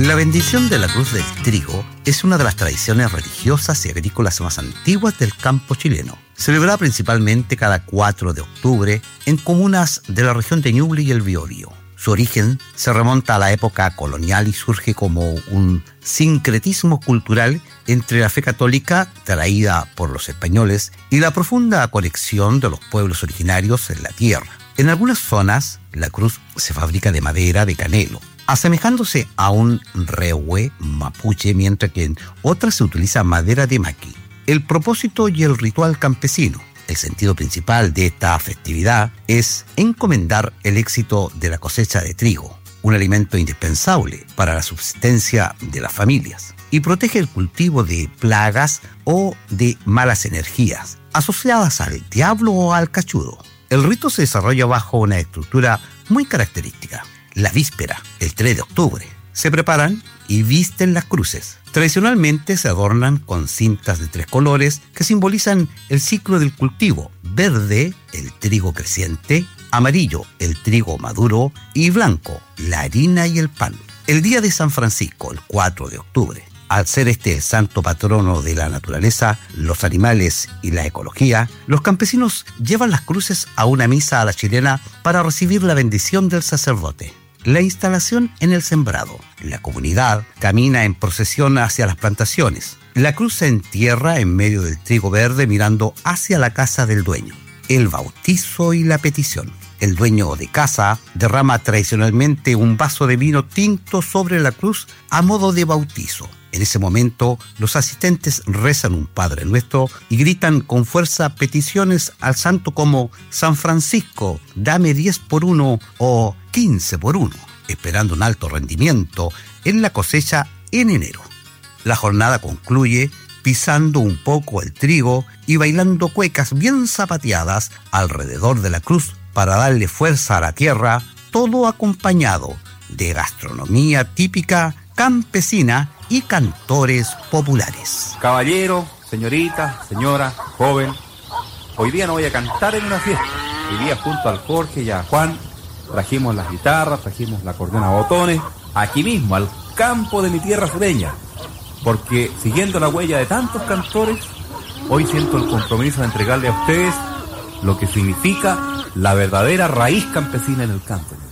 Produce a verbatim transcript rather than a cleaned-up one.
La bendición de la cruz del trigo es una de las tradiciones religiosas y agrícolas más antiguas del campo chileno. Celebrada principalmente cada cuatro de octubre en comunas de la región de Ñuble y el Biobío. Su origen se remonta a la época colonial y surge como un sincretismo cultural entre la fe católica traída por los españoles y la profunda conexión de los pueblos originarios en la tierra. En algunas zonas, la cruz se fabrica de madera de canelo, asemejándose a un rehue mapuche, mientras que en otras se utiliza madera de maqui. El propósito y el ritual campesino. El sentido principal de esta festividad es encomendar el éxito de la cosecha de trigo, un alimento indispensable para la subsistencia de las familias, y protege el cultivo de plagas o de malas energías asociadas al diablo o al cachudo. El rito se desarrolla bajo una estructura muy característica. La víspera, el tres de octubre, se preparan y visten las cruces. Tradicionalmente se adornan con cintas de tres colores que simbolizan el ciclo del cultivo: verde, el trigo creciente; amarillo, el trigo maduro; y blanco, la harina y el pan. El día de San Francisco, el cuatro de octubre, al ser este el santo patrono de la naturaleza, los animales y la ecología, los campesinos llevan las cruces a una misa a la chilena para recibir la bendición del sacerdote. La instalación en el sembrado. La comunidad camina en procesión hacia las plantaciones. La cruz se entierra en medio del trigo verde mirando hacia la casa del dueño. El bautizo y la petición. El dueño de casa derrama tradicionalmente un vaso de vino tinto sobre la cruz a modo de bautizo. En ese momento, los asistentes rezan un Padre Nuestro y gritan con fuerza peticiones al santo como San Francisco, dame diez por uno o quince por uno, esperando un alto rendimiento en la cosecha en enero. La jornada concluye pisando un poco el trigo y bailando cuecas bien zapateadas alrededor de la cruz para darle fuerza a la tierra, todo acompañado de gastronomía típica campesina y cantores populares. Caballero, señorita, señora, joven, hoy día no voy a cantar en una fiesta. Hoy día junto al Jorge y a Juan trajimos las guitarras, trajimos la acordeón a botones, aquí mismo, al campo de mi tierra sureña, porque siguiendo la huella de tantos cantores, hoy siento el compromiso de entregarle a ustedes lo que significa la verdadera raíz campesina en el campo.